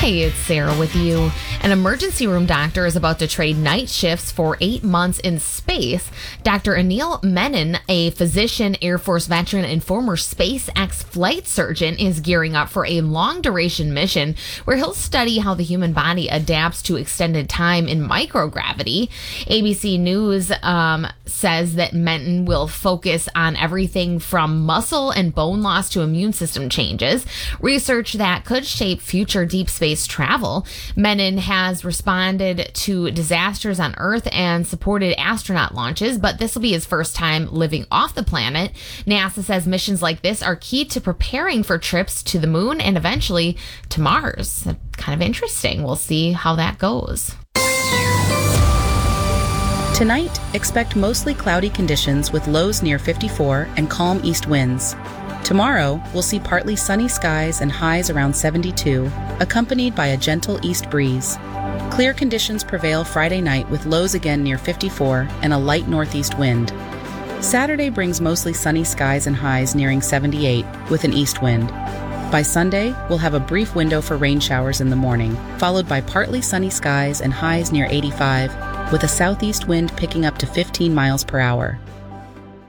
Hi, it's Sarah with you. An emergency room doctor is about to trade night shifts for 8 months in space. Dr. Anil Menon, a physician, Air Force veteran, and former SpaceX flight surgeon, is gearing up for a long-duration mission where he'll study how the human body adapts to extended time in microgravity. ABC News says that Menon will focus on everything from muscle and bone loss to immune system changes, research that could shape future deep space travel. Menon has responded to disasters on Earth and supported astronaut launches, but this will be his first time living off the planet. NASA says missions like this are key to preparing for trips to the moon and eventually to Mars. Kind of interesting. We'll see how that goes. Tonight, expect mostly cloudy conditions with lows near 54 and calm east winds. Tomorrow, we'll see partly sunny skies and highs around 72, accompanied by a gentle east breeze. Clear conditions prevail Friday night with lows again near 54 and a light northeast wind. Saturday brings mostly sunny skies and highs nearing 78 with an east wind. By Sunday, we'll have a brief window for rain showers in the morning, followed by partly sunny skies and highs near 85, with a southeast wind picking up to 15 miles per hour.